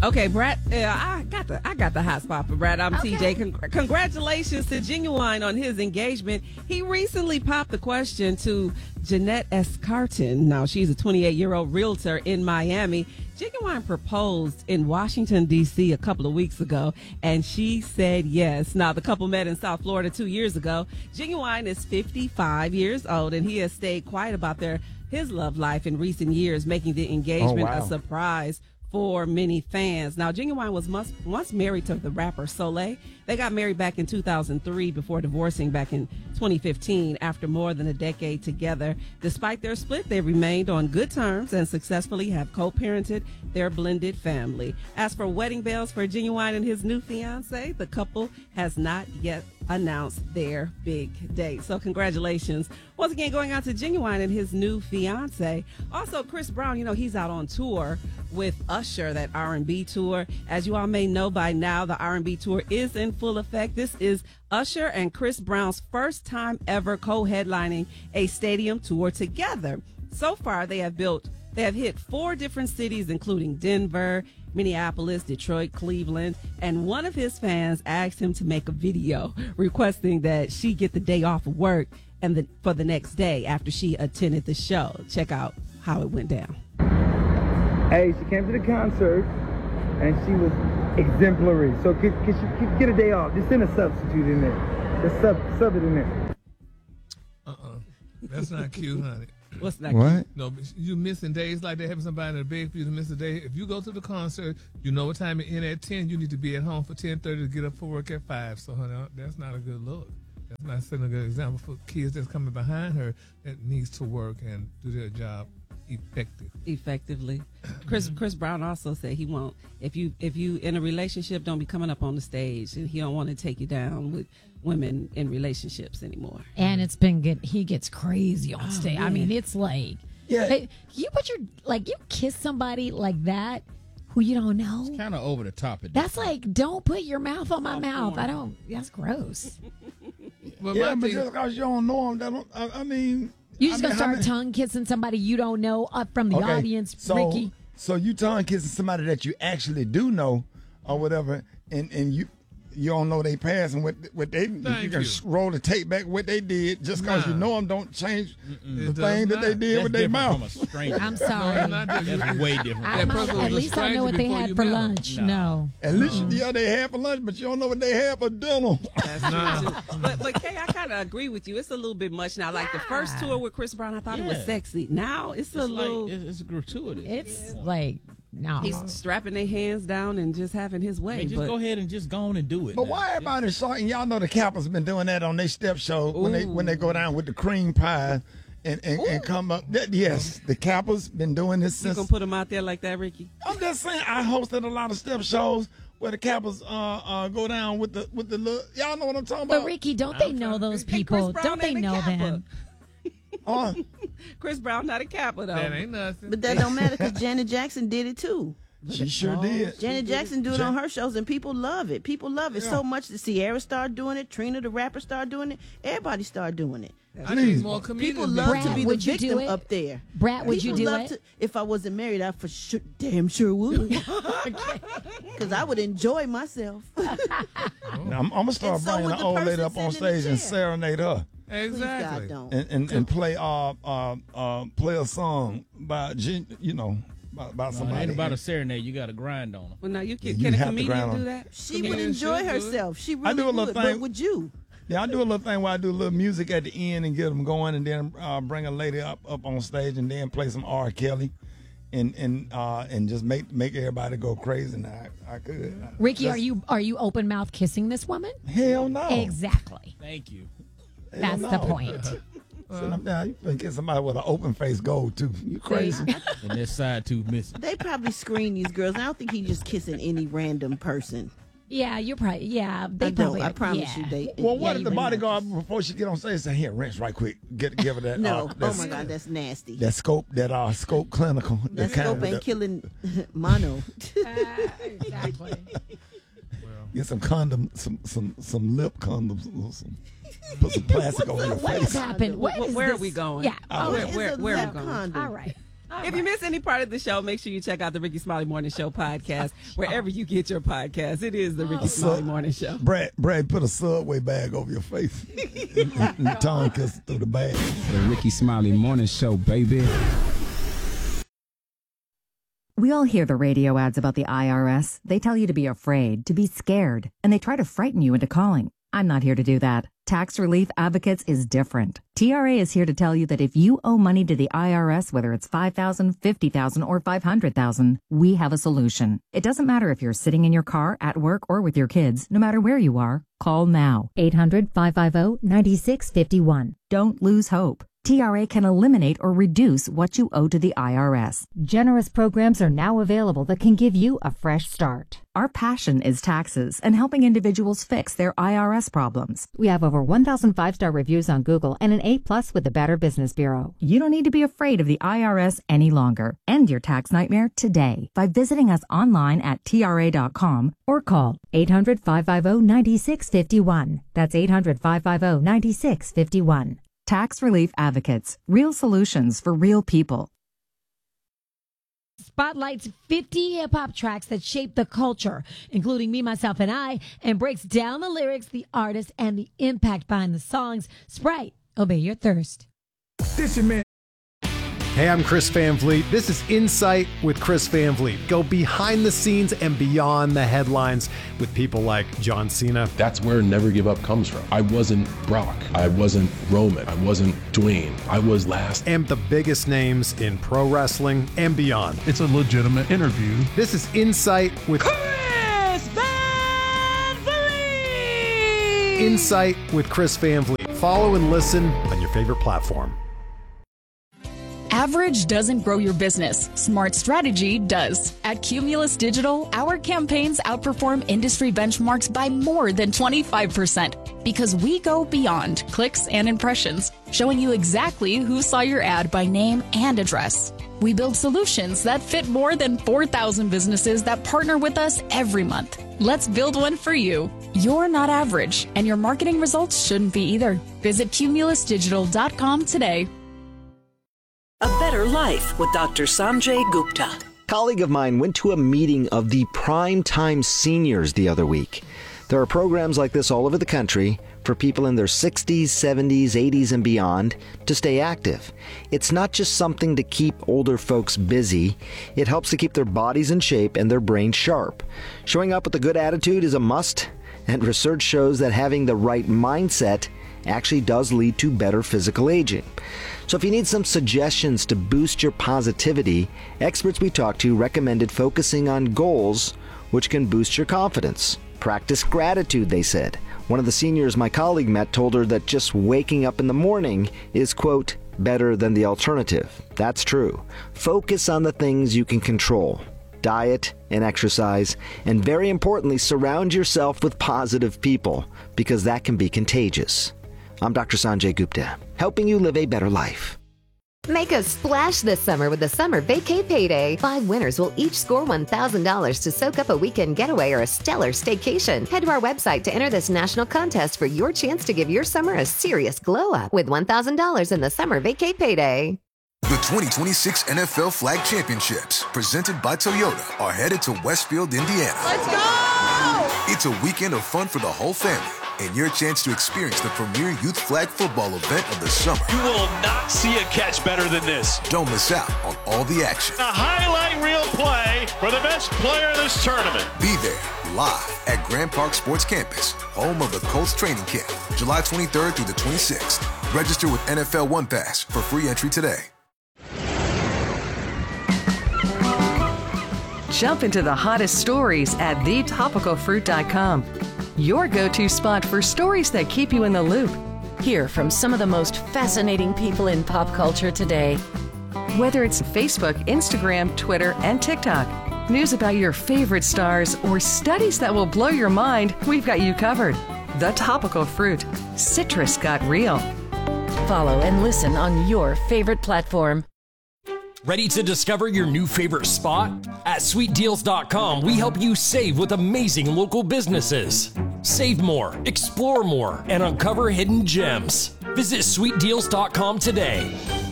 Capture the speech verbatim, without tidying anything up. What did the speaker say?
Okay, Brad. Yeah, I got the I got the hot spot for Brad. I'm Okay. T J. Con- congratulations to Genuine on his engagement. He recently popped the question to Jeanette S. Carton. Now she's a twenty-eight-year-old realtor in Miami. Genuine proposed in Washington D C a couple of weeks ago, and she said yes. Now the couple met in South Florida two years ago. Genuine is fifty-five years old, and he has stayed quiet about their his love life in recent years, making the engagement Oh, wow. a surprise for many fans. Now, Genuine was once, once married to the rapper Soleil. They got married back in two thousand three before divorcing back in twenty fifteen after more than a decade together. Despite their split, they remained on good terms and successfully have co-parented their blended family. As for wedding bells for Genuine and his new fiance, the couple has not yet announced their big date. So congratulations once again going out to Genuine and his new fiance. Also, Chris Brown, you know, he's out on tour with Usher, that R and B tour. As you all may know by now, the R and B tour is in full effect. This is Usher and Chris Brown's first time ever co-headlining a stadium tour together. So far, they have built, they have hit four different cities, including Denver, Minneapolis, Detroit, Cleveland, and one of his fans asked him to make a video requesting that she get the day off of work and the, for the next day after she attended the show. Check out how it went down. Hey, she came to the concert and she was exemplary. So could, could she could get a day off? Just send a substitute in there. Just sub, sub it in there. Uh-uh. That's not cute, honey. What's that? What? No, but you missing days like that, having somebody to beg for you to miss a day. If you go to the concert, you know what time it in at ten, you need to be at home for ten thirty to get up for work at five. So, honey, that's not a good look. That's not setting a good example for kids that's coming behind her that needs to work and do their job effective. Effectively. Chris Chris Brown also said he won't, if you if you in a relationship, don't be coming up on the stage, and he don't want to take you down with women in relationships anymore. And it's been good. He gets crazy on stage. I man. mean, it's like, Yeah. hey, you put your, like, you kiss somebody like that who you don't know. Kind of over the top of That's like, don't put your mouth on my mouth. I don't, that's gross. Well, Yeah, my but thing- just because you don't know them, that don't, I, I mean... You just I mean, gonna how start many- tongue kissing somebody you don't know up from the Okay, audience, so, Ricky. So you tongue kissing somebody that you actually do know or whatever, and, and you you don't know they past and what what they Thank you can you. roll the tape back what they did just because Nah. you know them don't change the It does thing that they not. did That's with their different mouth. from a stranger. I'm No, sorry. it's not different. That's way different. That I'm person not- was at a least I know what stranger they before had you for met 'em. lunch. No. No. At least yeah they had for lunch, but you don't know what they had for dinner. That's true, too. But, but Kay, I kind of agree with you. It's a little bit much now. Like the first Yeah. tour with Chris Brown, I thought it was Yeah. sexy. Now it's, a It's little... like, it's, it's gratuitous. It's like, no. He's strapping their hands down and just having his way. Hey, just but go ahead and just go on and do it. But now. why everybody shouting? Y'all know the Kappas been doing that on their step show when they Ooh. when they go down with the cream pie and, and, and come up. That, yes, the Kappas been doing this you since. gonna put him out there like that, Ricky? I'm just saying, I hosted a lot of step shows where the Kappas uh, uh, go down with the with the look. Y'all know what I'm talking But about? Ricky, don't they know those And Chris people? Brown Don't they ain't a know Kappa. them? Uh, Chris Brown not a Kappa though. That ain't nothing. But that don't matter because Janet Jackson did it too. she sure did. Janet Jackson do it Jan- on her shows, and people love it. People love it Yeah. so much that Sierra started doing it, Trina the rapper started doing it, everybody started doing it. I need more comedians. People love Brad, to be the would you do victim it? up there. Brad, would you People do love it? To, if I wasn't married, I for sure, damn sure would. Because I would enjoy myself. Now, I'm, I'm gonna start And so bringing would the the old lady person up on sitting in the stage and chair. serenade her Please Exactly. God don't. and, and, and play uh uh uh play a song by Gen- you know by, by No, it somebody. ain't about a serenade. You got to grind on them. Well, now you can, you can a have to comedian grind on- do that? She would Comedian enjoy should do it. herself. She really I do a little would. thing- But would you? Yeah, I do a little thing where I do a little music at the end and get them going, and then uh, bring a lady up up on stage, and then play some R. Kelly, and and uh, and just make make everybody go crazy. And I, I could. Ricky, are That's- you are you open mouth kissing this woman? Hell no. Exactly. Thank you. That's no. the point. Sitting up there, you can get somebody with an open face goal too. You crazy? And this side tooth missing. They probably screen these girls. I don't think he's just kissing any random person. Yeah, you're probably. Yeah, they I don't. probably. I promise yeah. you, they. Well, yeah, what if you the would not bodyguard kiss. before she get on stage say, "Here, rinse right quick, get give her that." No. uh, Oh that- my God, that's nasty. That scope, that uh, scope clinical. That kind scope of- ain't that- killing mono. Exactly. Get some condom, some some some lip condoms, some, put some plastic over your What face. has happened? What Wh- is where are this? we going? Yeah. Oh, Oh, where, It's where, a where are we lip going? condom. all right. If you miss any part of the show, make sure you check out the Ricky Smiley Morning Show podcast, wherever you get your podcast. It is the Ricky Smiley Morning Show. Brad, Brad, put a Subway bag over your face. and, and tongue kiss through the bag. The Ricky Smiley Morning Show, baby. We all hear the radio ads about the I R S. They tell you to be afraid, to be scared, and they try to frighten you into calling. I'm not here to do that. Tax Relief Advocates is different. T R A is here to tell you that if you owe money to the I R S, whether it's five thousand dollars, fifty thousand dollars, or five hundred thousand dollars, we have a solution. It doesn't matter if you're sitting in your car, at work, or with your kids. No matter where you are, call now. eight hundred, five five zero, nine six five one. Don't lose hope. T R A can eliminate or reduce what you owe to the I R S. Generous programs are now available that can give you a fresh start. Our passion is taxes and helping individuals fix their I R S problems. We have over one thousand five-star reviews on Google and an A plus with the Better Business Bureau. You don't need to be afraid of the I R S any longer. End your tax nightmare today by visiting us online at T R A dot com or call eight hundred, five five zero, nine six five one. That's eight hundred, five five zero, nine six five one. Tax Relief Advocates. Real solutions for real people. Spotlights fifty hip-hop tracks that shape the culture, including Me, Myself, and I, and breaks down the lyrics, the artist, and the impact behind the songs. Sprite, obey your thirst. This your man. Hey, I'm Chris Van Vliet. This is Insight with Chris Van Vliet. Go behind the scenes and beyond the headlines with people like John Cena. That's where Never Give Up comes from. I wasn't Brock. I wasn't Roman. I wasn't Dwayne. I was last. And the biggest names in pro wrestling and beyond. It's a legitimate interview. This is Insight with Chris Van Vliet. Insight with Chris Van Vliet. Follow and listen on your favorite platform. Average doesn't grow your business. Smart strategy does. At Cumulus Digital, our campaigns outperform industry benchmarks by more than twenty-five percent because we go beyond clicks and impressions, showing you exactly who saw your ad by name and address. We build solutions that fit more than four thousand businesses that partner with us every month. Let's build one for you. You're not average, and your marketing results shouldn't be either. Visit cumulus digital dot com today. A Better Life with Doctor Sanjay Gupta. A colleague of mine went to a meeting of the Prime Time Seniors the other week. There are programs like this all over the country for people in their sixties, seventies, eighties, and beyond to stay active. It's not just something to keep older folks busy. It helps to keep their bodies in shape and their brains sharp. Showing up with a good attitude is a must, and research shows that having the right mindset actually does lead to better physical aging. So if you need some suggestions to boost your positivity, experts we talked to recommended focusing on goals which can boost your confidence. Practice gratitude, they said. One of the seniors my colleague met told her that just waking up in the morning is, quote, better than the alternative. That's true. Focus on the things you can control. Diet and exercise, and very importantly, surround yourself with positive people, because that can be contagious. I'm Doctor Sanjay Gupta, helping you live a better life. Make a splash this summer with the Summer Vacay Payday. Five winners will each score one thousand dollars to soak up a weekend getaway or a stellar staycation. Head to our website to enter this national contest for your chance to give your summer a serious glow up with one thousand dollars in the Summer Vacay Payday. The twenty twenty-six N F L Flag Championships, presented by Toyota, are headed to Westfield, Indiana. Let's go! It's a weekend of fun for the whole family, and your chance to experience the premier youth flag football event of the summer. You will not see a catch better than this. Don't miss out on all the action. A highlight reel play for the best player in this tournament. Be there, live at Grand Park Sports Campus, home of the Colts training camp, July twenty-third through the twenty-sixth. Register with N F L One Pass for free entry today. Jump into the hottest stories at the topical fruit dot com. Your go-to spot for stories that keep you in the loop. Hear from some of the most fascinating people in pop culture today. Whether it's Facebook, Instagram, Twitter, and TikTok, news about your favorite stars, or studies that will blow your mind, we've got you covered. The Topical Fruit. Citrus got real. Follow and listen on your favorite platform. Ready to discover your new favorite spot? At sweet deals dot com, we help you save with amazing local businesses. Save more, explore more, and uncover hidden gems. Visit sweet deals dot com today.